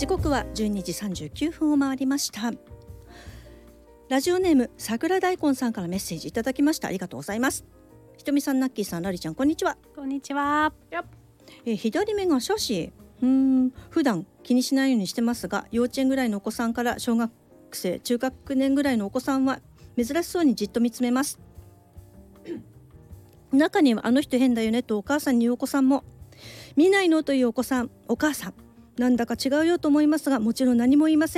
時刻は12時39分を回りました。ラジオネーム桜大根さんからメッセージいただきました。ありがとうございます。ひとみさん、ナッキーさん、ラリちゃん、こんにちは。 こんにちは。 左目が斜視。普段気にしないようにしてますが、幼稚園ぐらいのお子さんから小学生中学年ぐらいのお子さんは珍しそうにじっと見つめます。中にはあの人変だよねとお母さんに言うお子さんも、見ないのというお母さんなんだか違うよと思いますが、もちろん何も言いません。